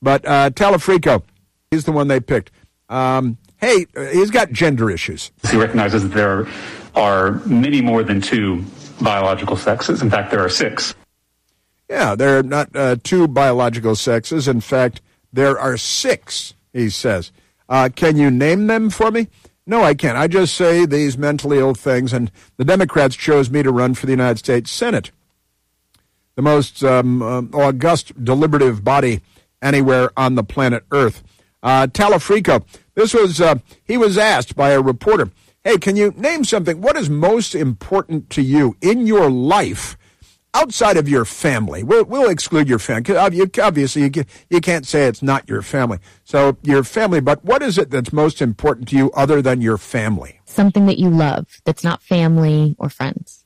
But Talafrico, he's the one they picked. Hey, he's got gender issues. He recognizes that there are many more than two biological sexes. In fact, there are 6. Yeah, there are not 2 biological sexes. In fact, there are 6, he says. Can you name them for me? No, I can't. I just say these mentally ill things, and the Democrats chose me to run for the United States Senate, the most august, deliberative body anywhere on the planet Earth. Talafrico, he was asked by a reporter, hey, can you name something? What is most important to you in your life outside of your family? We'll exclude your family. Obviously, you can't say it's not your family. So your family, but what is it that's most important to you other than your family? Something that you love that's not family or friends.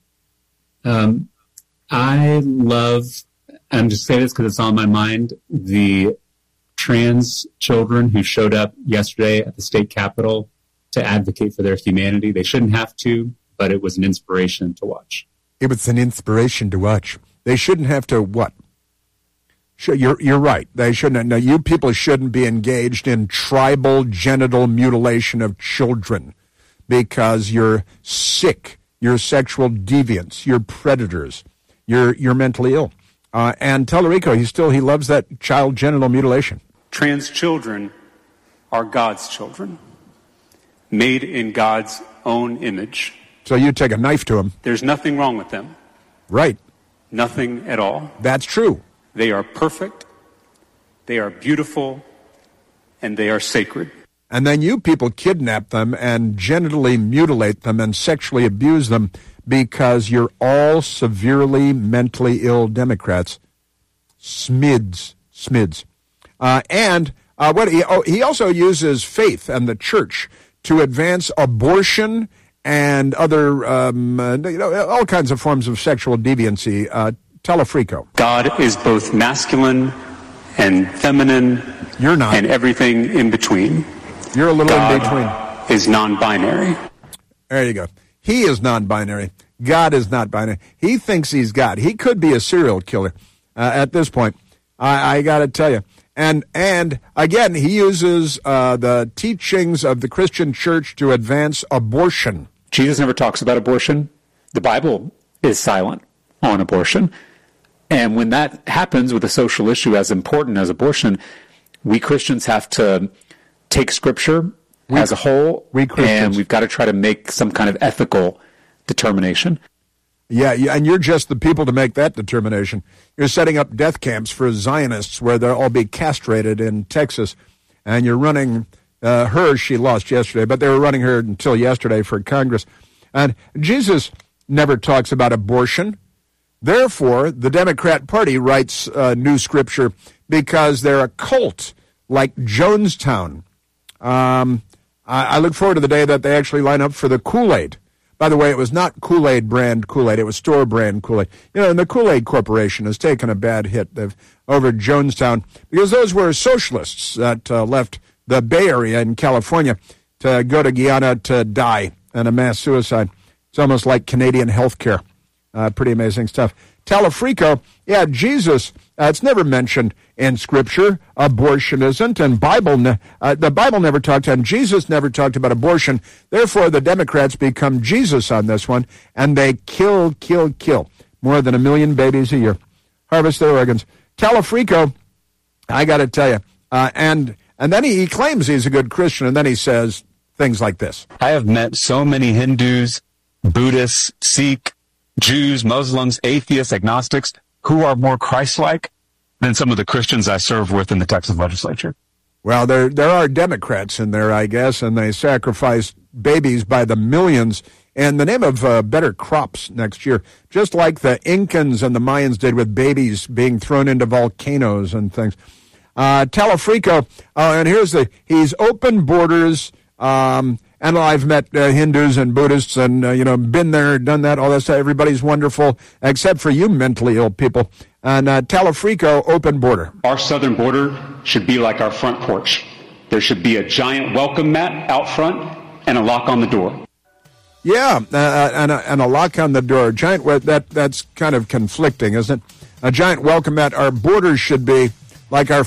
I love, I'm just saying this because it's on my mind, the trans children who showed up yesterday at the state capitol to advocate for their humanity. They shouldn't have to, but it was an inspiration to watch. It was an inspiration to watch. They shouldn't have to what? You're right. They shouldn't. No, you people shouldn't be engaged in tribal genital mutilation of children because you're sick, you're sexual deviants, you're predators, you're mentally ill. And Talarico, he loves that child genital mutilation. Trans children are God's children, made in God's own image. So you take a knife to them. There's nothing wrong with them. Right. Nothing at all. That's true. They are perfect, they are beautiful, and they are sacred. And then you people kidnap them and genitally mutilate them and sexually abuse them because you're all severely mentally ill Democrats. Smids. He also uses faith and the church to advance abortion and other, all kinds of forms of sexual deviancy. Talafrico. God is both masculine and feminine. You're not. And everything in between. You're a little in between. God is non-binary. There you go. He is non-binary. God is not binary. He thinks he's God. He could be a serial killer at this point. I got to tell you. And again, he uses the teachings of the Christian church to advance abortion. Jesus never talks about abortion. The Bible is silent on abortion. And when that happens with a social issue as important as abortion, we Christians have to take Scripture as a whole, and we've got to try to make some kind of ethical determination. Yeah, and you're just the people to make that determination. You're setting up death camps for Zionists where they'll all be castrated in Texas, and you're running she lost yesterday, but they were running her until yesterday for Congress. And Jesus never talks about abortion. Therefore, the Democrat Party writes new Scripture because they're a cult like Jonestown. I look forward to the day that they actually line up for the Kool-Aid. By the way, it was not Kool-Aid brand Kool-Aid. It was store brand Kool-Aid. And the Kool-Aid Corporation has taken a bad hit over Jonestown because those were socialists that left the Bay Area in California to go to Guyana to die in a mass suicide. It's almost like Canadian health care. Pretty amazing stuff. Talafrico, Jesus, it's never mentioned in Scripture. Abortion isn't, and the Bible never talked, and Jesus never talked about abortion. Therefore, the Democrats become Jesus on this one, and they kill more than 1 million babies a year. Harvest their organs. Talafrico, I got to tell you, and then he claims he's a good Christian, and then he says things like this. I have met so many Hindus, Buddhists, Sikh, Jews, Muslims, atheists, agnostics, who are more Christ-like than some of the Christians I serve with in the Texas legislature. Well, there are Democrats in there, I guess, and they sacrifice babies by the millions in the name of better crops next year, just like the Incans and the Mayans did with babies being thrown into volcanoes and things. Talafrico, and he's open borders, and I've met Hindus and Buddhists and, been there, done that, all that stuff. Everybody's wonderful, except for you mentally ill people. And Talafrico, open border. Our southern border should be like our front porch. There should be a giant welcome mat out front and a lock on the door. Yeah, and a lock on the door. That's kind of conflicting, isn't it? A giant welcome mat. Our borders should be like our